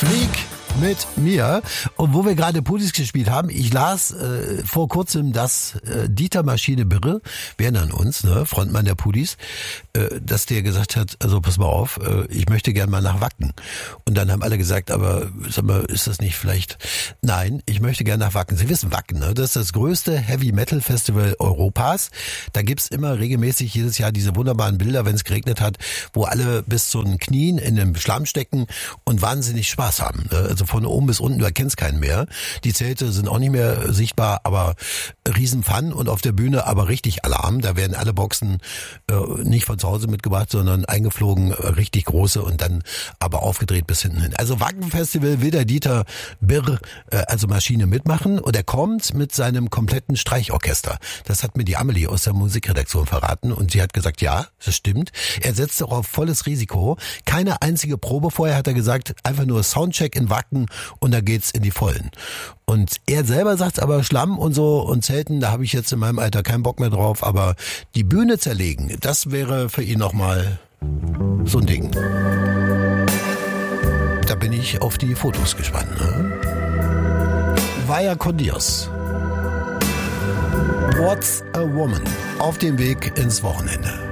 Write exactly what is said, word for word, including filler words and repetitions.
Flieg mit mir. Und wo wir gerade Pulis gespielt haben, ich las äh, vor kurzem, dass äh, Dieter Maschine Birre, wir erinnern uns, ne, Frontmann der Pulis, äh, dass der gesagt hat, also pass mal auf, äh, ich möchte gern mal nach Wacken. Und dann haben alle gesagt, aber sag mal, ist das nicht vielleicht... Nein, ich möchte gern nach Wacken. Sie wissen Wacken, ne? Das ist das größte Heavy-Metal-Festival Europas. Da gibt's immer regelmäßig jedes Jahr diese wunderbaren Bilder, wenn es geregnet hat, wo alle bis zu den Knien in dem Schlamm stecken und wahnsinnig Spaß haben. Ne? Also von oben bis unten, du erkennst keinen mehr. Die Zelte sind auch nicht mehr sichtbar, aber Riesenfun und auf der Bühne aber richtig Alarm. Da werden alle Boxen äh, nicht von zu Hause mitgebracht, sondern eingeflogen, äh, richtig große und dann aber aufgedreht bis hinten hin. Also Wacken-Festival will der Dieter Birr, äh, also Maschine, mitmachen und er kommt mit seinem kompletten Streichorchester. Das hat mir die Amelie aus der Musikredaktion verraten und sie hat gesagt, ja, das stimmt. Er setzt auch auf volles Risiko. Keine einzige Probe vorher, hat er gesagt, einfach nur Soundcheck in Wacken und da geht's in die Vollen. Und er selber sagt aber, Schlamm und so und Zelten, da habe ich jetzt in meinem Alter keinen Bock mehr drauf, aber die Bühne zerlegen, das wäre für ihn nochmal so ein Ding. Da bin ich auf die Fotos gespannt. Ne? Vaya con Dios. What's a Woman? Auf dem Weg ins Wochenende.